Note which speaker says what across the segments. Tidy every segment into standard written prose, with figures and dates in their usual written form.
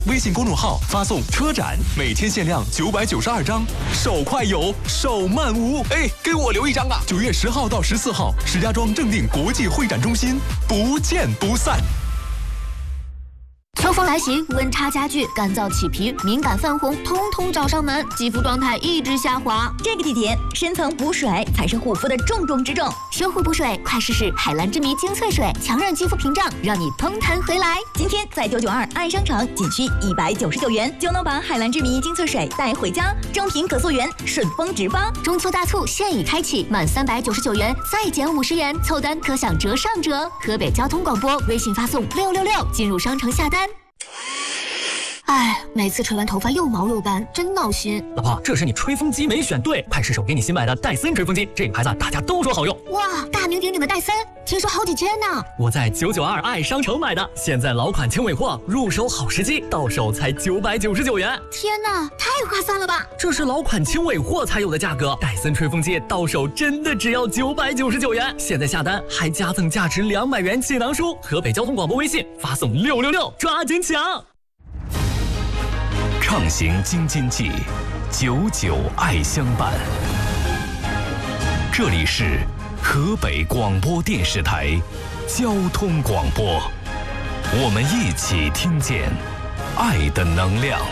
Speaker 1: 微信公众号发送“车展”，每天限量992张，手快有，手慢无。哎，给我留一张啊！9月10号到14号，石家庄正定国际会展中心，不见不散。
Speaker 2: 秋风来袭，温差加剧，干燥起皮、敏感泛红，通通找上门，肌肤状态一直下滑。
Speaker 3: 这个季节，深层补水才是护肤的重中之重。
Speaker 2: 修护补水，快试试海蓝之谜精粹水，强韧肌肤屏障，让你嘭弹回来。
Speaker 3: 今天在992爱商城，仅需199元就能把海蓝之谜精粹水带回家，正品可溯源，顺丰直发。
Speaker 2: 中秋大促现已开启，满399元再减50元，凑单可享折上折。河北交通广播微信发送666进入商城下单。哎，每次吹完头发又毛又干，真闹心。
Speaker 4: 老婆，这是你吹风机没选对，快试手给你新买的戴森吹风机，这个牌子大家都说好用。
Speaker 2: 哇，大名鼎鼎的戴森，听说好几千呢。
Speaker 4: 我在992爱商城买的，现在老款轻尾货，入手好时机，到手才999元。
Speaker 2: 天哪，太划算了吧！
Speaker 4: 这是老款轻尾货才有的价格，戴森吹风机到手真的只要999元。现在下单还加赠价值200元锦囊书。河北交通广播微信发送666，抓紧抢！
Speaker 5: 畅行京津冀，99爱相伴。这里是河北广播电视台交通广播，我们一起听见爱的能量。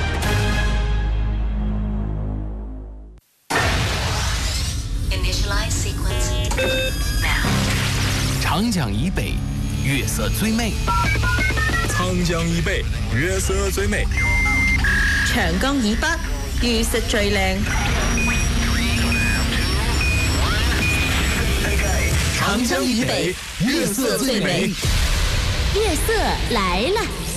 Speaker 6: 长江以北，月色最美；
Speaker 7: 长江以北，月色最美；
Speaker 8: 長江以北，月色最靚。
Speaker 6: 长江以北，月色最美。
Speaker 2: 月色来了。